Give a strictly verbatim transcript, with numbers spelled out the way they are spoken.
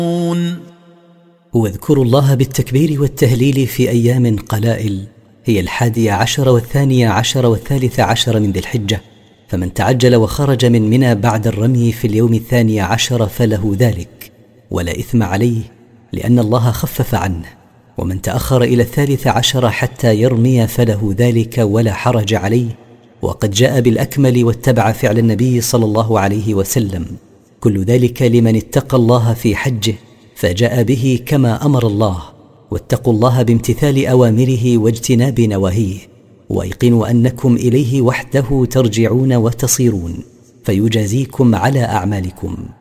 واذكروا الله بالتكبير والتهليل في أيام قلائل، هي الحادية عشر والثانية عشر والثالث عشر من ذي الحجة، فمن تعجل وخرج من منى بعد الرمي في اليوم الثاني عشر فله ذلك ولا إثم عليه، لأن الله خفف عنه. ومن تأخر إلى الثالث عشر حتى يرمي فله ذلك ولا حرج عليه، وقد جاء بالأكمل واتبع فعل النبي صلى الله عليه وسلم. كل ذلك لمن اتقى الله في حجه فجاء به كما أمر الله، واتقوا الله بامتثال أوامره واجتناب نواهيه، وايقنوا أنكم إليه وحده ترجعون وتصيرون، فيجازيكم على أعمالكم.